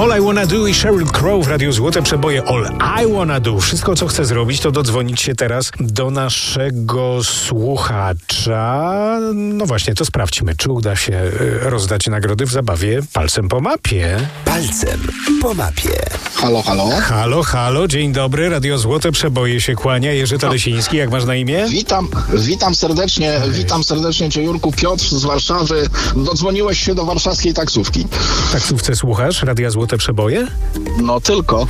All I Wanna Do i Sheryl Crow w Radiu Złote Przeboje. All I Wanna Do. Wszystko, co chcę zrobić, to dodzwonić się teraz do naszego słuchacza. No właśnie, to sprawdźmy, czy uda się rozdać nagrody w zabawie Palcem po mapie. Palcem po mapie. Halo, halo. Halo, halo, dzień dobry. Radio Złote Przeboje się kłania. Jerzy Talesiński, jak masz na imię? Witam serdecznie Cię, Jurku. Piotr z Warszawy. Dodzwoniłeś się do warszawskiej taksówki. Taksówce słuchasz? Radia Złote Przeboje? No tylko.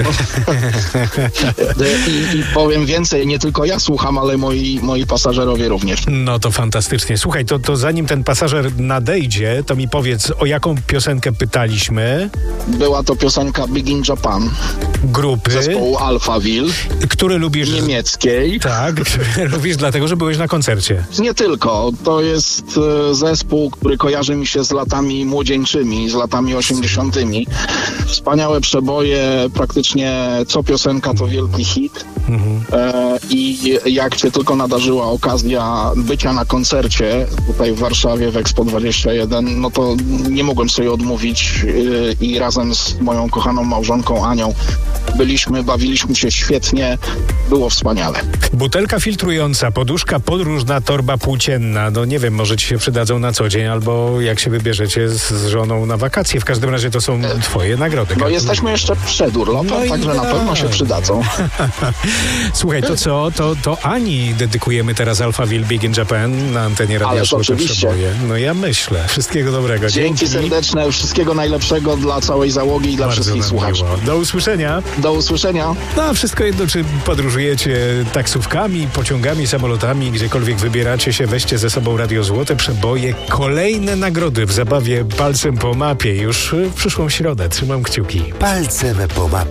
I powiem więcej, nie tylko ja słucham, ale moi pasażerowie również. No to fantastycznie. Słuchaj, to zanim ten pasażer nadejdzie, to mi powiedz, o jaką piosenkę pytaliśmy? Była to piosenka Big in Japan. Grupy. Zespołu Alphaville. Który lubisz? Niemieckiej. Tak, lubisz dlatego, że byłeś na koncercie. Nie tylko. To jest zespół, który kojarzy mi się z latami młodzieńczymi, z latami 80. Wspaniałe przeboje, praktycznie co piosenka to wielki hit. I jak się tylko nadarzyła okazja bycia na koncercie tutaj w Warszawie w Expo 21, no to nie mogłem sobie odmówić i razem z moją kochaną małżonką Anią bawiliśmy się świetnie, było wspaniale. Butelka filtrująca, poduszka podróżna, torba płócienna. No nie wiem, może ci się przydadzą na co dzień, albo jak się wybierzecie z żoną na wakacje. W każdym razie to są twoje nagrody. No jesteśmy jeszcze przed urlopem, także na pewno się przydadzą. Słuchaj, to co? To Ani dedykujemy teraz Alphaville Big in Japan na antenie Radia Złote Przeboje. No ja myślę. Wszystkiego dobrego. Dzięki serdeczne, wszystkiego najlepszego dla całej załogi i dla wszystkich słuchaczy. Do usłyszenia. Do usłyszenia. No, wszystko jedno, czy podróżujecie taksówkami, pociągami, samolotami, gdziekolwiek wybieracie się, weźcie ze sobą Radio Złote Przeboje. Kolejne nagrody w zabawie Palcem po mapie już w przyszłą środę. Trzymam kciuki. Palcem po mapie.